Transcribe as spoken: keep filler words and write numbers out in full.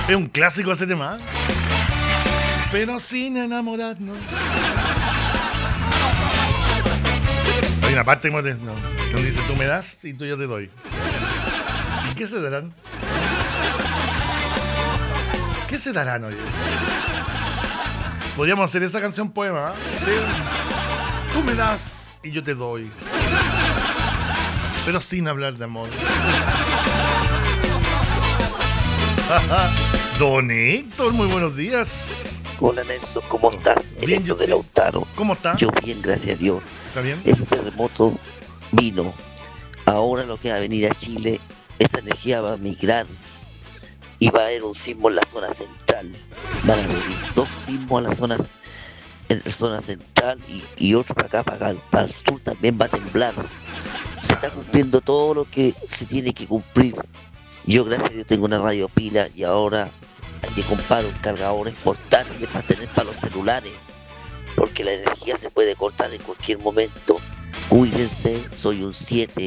Es un clásico ese tema. ¿Eh? Pero sin enamorarnos. Hay una parte como te, no, donde dice tú me das y tú yo te doy. ¿Y qué se darán? ¿Qué se darán hoy? Podríamos hacer esa canción poema. ¿Eh? ¿Sí? Tú me das y yo te doy. Pero sin hablar de amor. Don Héctor, muy buenos días. Hola Nelson, ¿cómo estás? El Bien, Héctor yo de Lautaro. ¿Cómo está? Yo bien, gracias a Dios. ¿Está bien? Ese terremoto vino. Ahora lo que va a venir a Chile, esa energía va a migrar y va a haber un sismo en la zona central. Van a venir dos sismos a la zona, en la zona central y, y otro para acá, para acá, para el sur también va a temblar. Se está cumpliendo todo lo que se tiene que cumplir. Yo, gracias a Dios, tengo una radio pila y ahora hay que comprar un cargador portátil para tener para los celulares, porque la energía se puede cortar en cualquier momento. Cuídense, soy un siete.